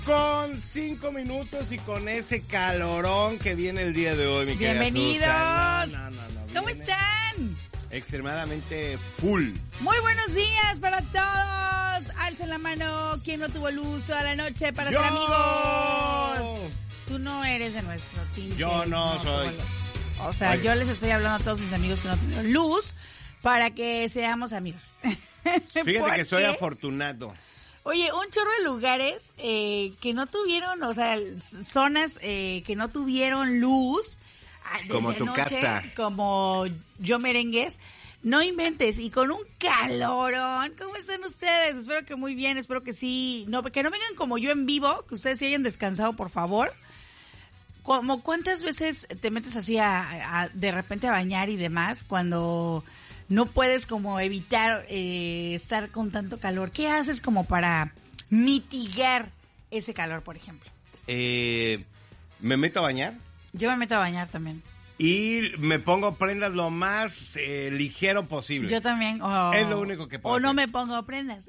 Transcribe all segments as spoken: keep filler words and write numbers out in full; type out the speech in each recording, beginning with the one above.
Con cinco minutos y con ese calorón que viene el día de hoy, mi querida Bienvenidos. Susan. No, no, no, no, ¿Cómo viene están? Extremadamente full. Muy buenos días para todos. Alcen la mano. ¿Quién no tuvo luz toda la noche para ¡Yo! ser amigos? Tú no eres de nuestro team. Yo que no soy. tuvo luz. O sea, Oye. yo les estoy hablando a todos mis amigos que no tuvieron luz para que seamos amigos. Fíjate ¿Por que soy qué? afortunado. Oye, un chorro de lugares eh, que no tuvieron, o sea, zonas eh, que no tuvieron luz. ah, desde Como tu anoche, casa. Como yo merengues. No inventes, y con un calorón. ¿Cómo están ustedes? Espero que muy bien, espero que sí. No, que no vengan como yo en vivo, que ustedes sí hayan descansado, por favor. Como cuántas veces te metes así a, a de repente a bañar y demás cuando no puedes como evitar eh, estar con tanto calor. ¿Qué haces como para mitigar ese calor, por ejemplo? Eh, me meto a bañar Yo me meto a bañar también. y me pongo prendas lo más eh, ligero posible. Yo también. O, Es lo único que puedo O no hacer. me pongo prendas.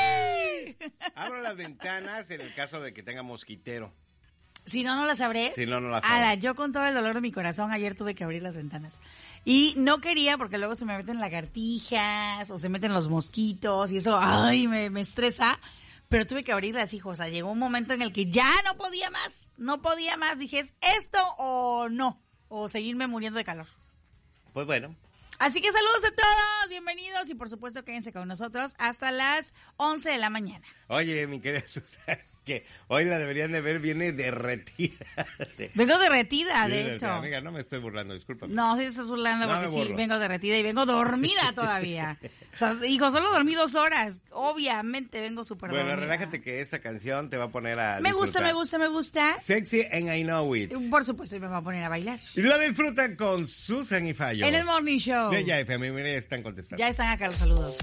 Abro las ventanas en el caso de que tenga mosquitero. Si no, no las abres. Si no, no las abro. Ala, yo con todo el dolor de mi corazón ayer tuve que abrir las ventanas. Y no quería porque luego se me meten lagartijas o se meten los mosquitos y eso, ay, me, me estresa. Pero tuve que abrirlas, hijo. O sea, llegó un momento en el que ya no podía más. No podía más. Dije, ¿es esto o no? O seguirme muriendo de calor. Pues bueno. Así que saludos a todos, bienvenidos y por supuesto quédense con nosotros hasta las once de la mañana. Oye, mi querida Susana, que hoy la deberían de ver, viene derretida. Vengo derretida, Viene de derretida. hecho. Amiga, no me estoy burlando, discúlpame. No, sí te estás burlando No, porque me sí, burlo. vengo derretida y vengo dormida todavía. O sea, hijo, solo dormí dos horas. Obviamente vengo súper Bueno, dormida. relájate que esta canción te va a poner a Me gusta, disfrutar. me gusta, me gusta. Sexy and I Know It. Por supuesto, me va a poner a bailar. Y lo disfrutan con Susan y Fallo. En el Morning Show. De ya, F M, mira, ya están contestando. Ya están acá los saludos.